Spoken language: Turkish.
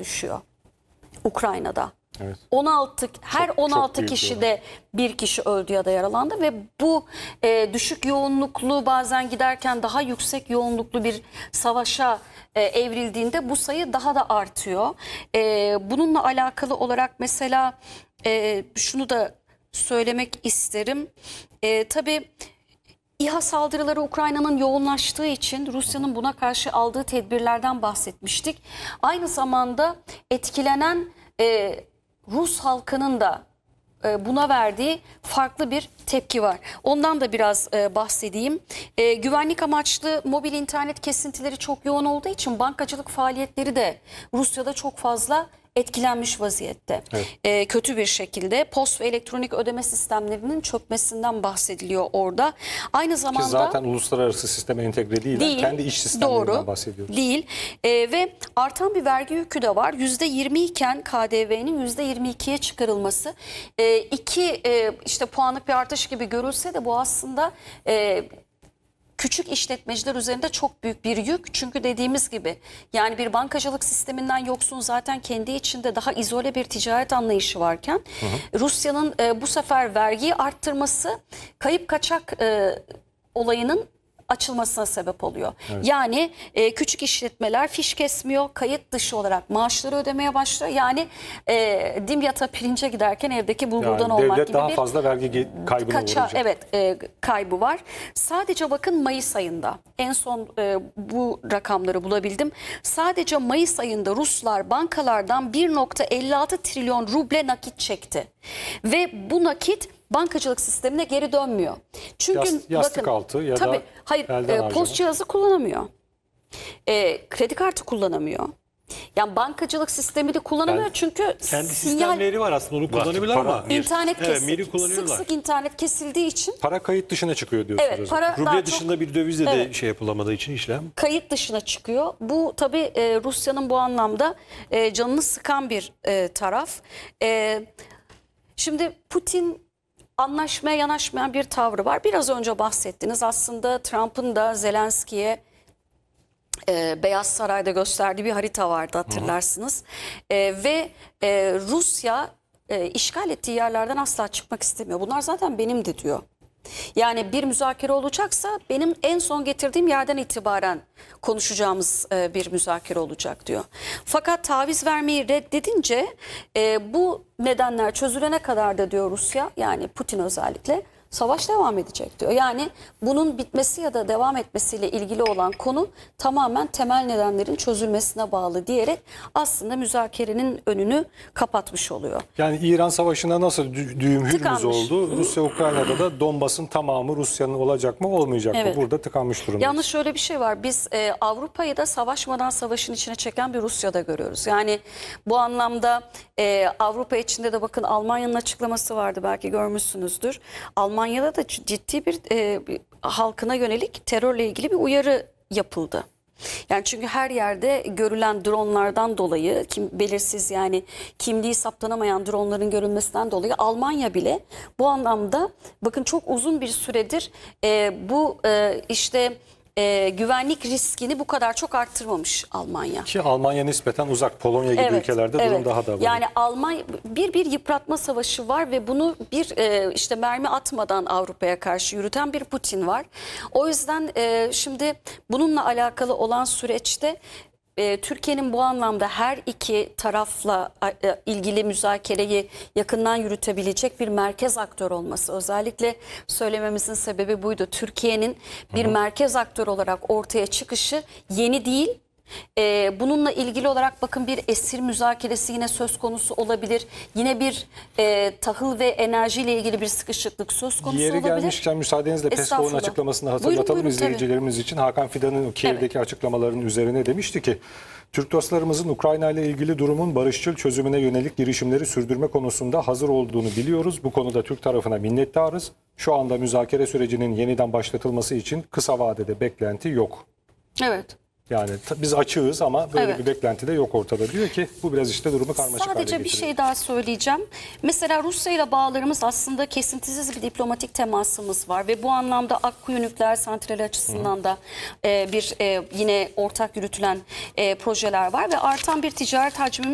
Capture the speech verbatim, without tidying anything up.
düşüyor Ukrayna'da. Evet. on altı her Çok- on altı çok büyük kişide bir kişi öldü ya da yaralandı ve bu e, düşük yoğunluklu, bazen giderken daha yüksek yoğunluklu bir savaşa e, evrildiğinde bu sayı daha da artıyor. E, bununla alakalı olarak mesela e, şunu da söylemek isterim. E, tabii İHA saldırıları Ukrayna'nın yoğunlaştığı için Rusya'nın buna karşı aldığı tedbirlerden bahsetmiştik. Aynı zamanda etkilenen e, Rus halkının da e, buna verdiği farklı bir tepki var. Ondan da biraz e, bahsedeyim. E, güvenlik amaçlı mobil internet kesintileri çok yoğun olduğu için bankacılık faaliyetleri de Rusya'da çok fazla etkilenmiş vaziyette. Evet. E, kötü bir şekilde post ve elektronik ödeme sistemlerinin çökmesinden bahsediliyor orada. Aynı zamanda Ki zaten uluslararası sisteme entegre değil, değil, kendi iş sistemlerinden doğru, bahsediyoruz. Değil E, ve artan bir vergi yükü de var. yüzde yirmi iken K D V'nin yüzde yirmi ikiye çıkarılması e, iki e, işte puanlık bir artış gibi görülse de bu aslında e, küçük işletmeciler üzerinde çok büyük bir yük. Çünkü dediğimiz gibi yani bir bankacılık sisteminden yoksun, zaten kendi içinde daha izole bir ticaret anlayışı varken Rusya'nın e, bu sefer vergiyi arttırması kayıp kaçak e, olayının açılmasına sebep oluyor. Evet. Yani e, küçük işletmeler fiş kesmiyor, kayıt dışı olarak maaşları ödemeye başlıyor. Yani e, dimyata pirince giderken evdeki bulgurdan Yani olmak devlet gibi daha bir fazla vergi kaybına kaça, uğrayacak. evet e, kaybı var. Sadece bakın Mayıs ayında en son e, bu rakamları bulabildim. Sadece Mayıs ayında Ruslar bankalardan bir nokta elli altı trilyon ruble nakit çekti. Ve bu nakit bankacılık sistemine geri dönmüyor. Çünkü Yas- yastık bakın, altı ya da tabii, hayır, elden e, harcama. post cihazı kullanamıyor. E, kredi kartı kullanamıyor. Yani bankacılık sistemi de kullanamıyor Ben- çünkü Kendi sinyal, sistemleri var aslında, onu kullanabilirler para- ama. internet Evet, kesik. Miri Sık kullanıyorlar. sık internet kesildiği için Para kayıt dışına çıkıyor diyorsunuz. evet, o zaman. para daha Ruble çok dışında bir dövizle de Evet. şey yapılamadığı için işlem. kayıt dışına çıkıyor. Bu tabii e, Rusya'nın bu anlamda e, canını sıkan bir e, taraf. E, şimdi Putin anlaşmaya yanaşmayan bir tavrı var. Biraz önce bahsettiniz. Aslında Trump'ın da Zelenski'ye e, Beyaz Saray'da gösterdiği bir harita vardı, hatırlarsınız. E, ve e, Rusya e, işgal ettiği yerlerden asla çıkmak istemiyor. Bunlar zaten benimdi diyor. Yani bir müzakere olacaksa benim en son getirdiğim yerden itibaren konuşacağımız e, bir müzakere olacak diyor. Fakat taviz vermeyi reddedince e, bu nedenler çözülene kadar da diyor Rusya, yani Putin özellikle, savaş devam edecek diyor. Yani bunun bitmesi ya da devam etmesiyle ilgili olan konu tamamen temel nedenlerin çözülmesine bağlı diyerek aslında müzakerenin önünü kapatmış oluyor. Yani İran Savaşı'nda nasıl dü- düğüm hürmüz Tıkanmış. oldu, Rusya Ukrayna'da da Donbas'ın tamamı Rusya'nın olacak mı olmayacak Evet. mı? Burada tıkanmış durumda. Yalnız şöyle bir şey var. Biz e, Avrupa'yı da savaşmadan savaşın içine çeken bir Rusya'da görüyoruz. Yani bu anlamda e, Avrupa içinde de bakın Almanya'nın açıklaması vardı, belki görmüşsünüzdür. Almanya'da da ciddi bir, e, bir halkına yönelik terörle ilgili bir uyarı yapıldı. Yani çünkü her yerde görülen dronlardan dolayı, kim belirsiz yani kimliği saptanamayan dronların görülmesinden dolayı Almanya bile bu anlamda bakın çok uzun bir süredir e, bu e, işte e, güvenlik riskini bu kadar çok arttırmamış Almanya. Ki Almanya nispeten uzak, Polonya gibi ülkelerde durum daha da var. Yani Almanya bir bir yıpratma savaşı var ve bunu bir e, işte mermi atmadan Avrupa'ya karşı yürüten bir Putin var. O yüzden e, şimdi bununla alakalı olan süreçte e, Türkiye'nin bu anlamda her iki tarafla e, ilgili müzakereyi yakından yürütebilecek bir merkez aktör olması, özellikle söylememizin sebebi buydu. Türkiye'nin bir Hı-hı. merkez aktör olarak ortaya çıkışı yeni değil. Ee, bununla ilgili olarak bakın bir esir müzakeresi yine söz konusu olabilir. Yine bir e, tahıl ve enerjiyle ilgili bir sıkışıklık söz konusu Yeri olabilir. gelmişken müsaadenizle Peskov'un açıklamasını hatırlatalım buyurun, buyurun, izleyicilerimiz tabii. için. Hakan Fidan'ın Kiev'deki evet. açıklamalarının üzerine demişti ki Türk dostlarımızın Ukrayna ile ilgili durumun barışçıl çözümüne yönelik girişimleri sürdürme konusunda hazır olduğunu biliyoruz. Bu konuda Türk tarafına minnettarız. Şu anda müzakere sürecinin yeniden başlatılması için kısa vadede beklenti yok. Evet. Yani biz açığız ama böyle Evet. bir beklenti de yok ortada, diyor ki bu biraz işte durumu karmaşık hale Sadece bir getiriyor. şey daha söyleyeceğim. Mesela Rusya ile bağlarımız aslında kesintisiz bir diplomatik temasımız var ve bu anlamda Akkuyu nükleer santrali açısından Hı. da e, bir e, yine ortak yürütülen e, projeler var ve artan bir ticaret hacmimiz